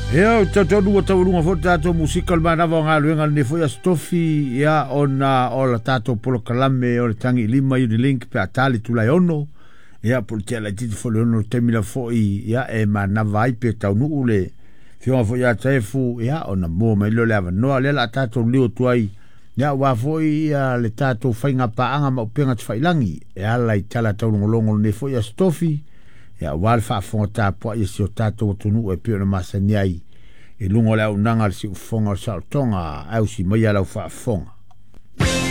Ia, tau nua tau lunga fo tātou musikal manawa ngā luenga ne fo ia stofi ia o la tātou polo kalame o le tangi lima Unilink pe atali tulai ono ia polo tia la titi fo le ono temila fo ia e manawa ai pe tau nuu le fionga fo ia taefu ia o na mua mai lo le ava noa le la tātou leo tuai ia wa fo ia le tātou whainga paanga ma upenga tfailangi ia la i tala tau longolongo ne fo ia stofi ia wal fa fonga tāpua ia si o tātou tunu e pio na masani ai e lungo le au nanga le si ufonga o sa tonga au si mai alau fa fonga